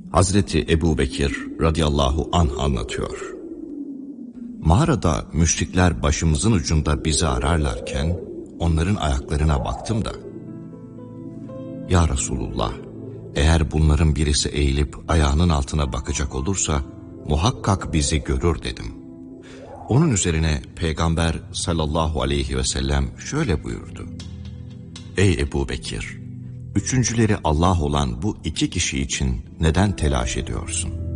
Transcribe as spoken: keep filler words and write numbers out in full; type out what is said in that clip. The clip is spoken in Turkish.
Hazreti Ebu Bekir radıyallahu anh anlatıyor. Mağarada müşrikler başımızın ucunda bizi ararlarken onların ayaklarına baktım da, "Ya Resulullah, eğer bunların birisi eğilip ayağının altına bakacak olursa muhakkak bizi görür" dedim. Onun üzerine Peygamber sallallahu aleyhi ve sellem şöyle buyurdu: "Ey Ebu Bekir, üçüncüleri Allah olan bu iki kişi için neden telaş ediyorsun?